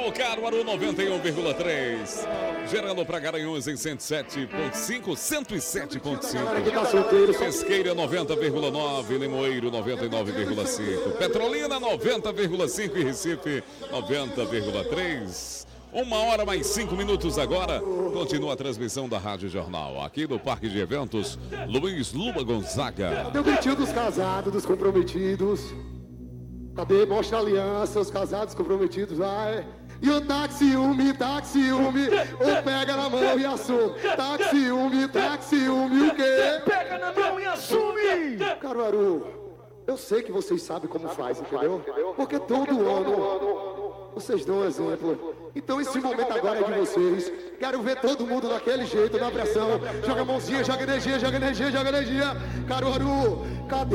Alô, Caruaru 91,3. Gerando para Garanhuns em 107,5, 107,5. Pesqueira 90,9. Limoeiro 99,5. Petrolina 90,5 e Recife 90,3. 1h mais 5 minutos agora. Continua a transmissão da Rádio Jornal. Aqui do Parque de Eventos, Luiz Luma Gonzaga. Cadê o gritinho dos casados, dos comprometidos? Cadê? Mostra a aliança, os casados comprometidos. Vai. E o taxiume, ou pega na mão e assume. Taxiume, o quê? Pega na mão e assume! Caruaru, eu sei que vocês sabem como faz, entendeu? Porque todo ano vocês dão um exemplo. Então esse momento agora é de vocês. Quero ver todo mundo daquele jeito, na pressão. Joga a mãozinha, joga energia. Caruaru, cadê?